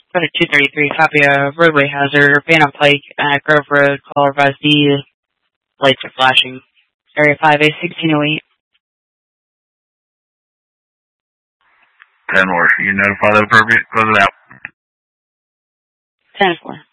Go to 233, copy a roadway hazard, Banner Pike at Grove Road, call revised D, lights are flashing. Area 5A 1608. 10 more. You notify the appropriate, close it out. 10-4.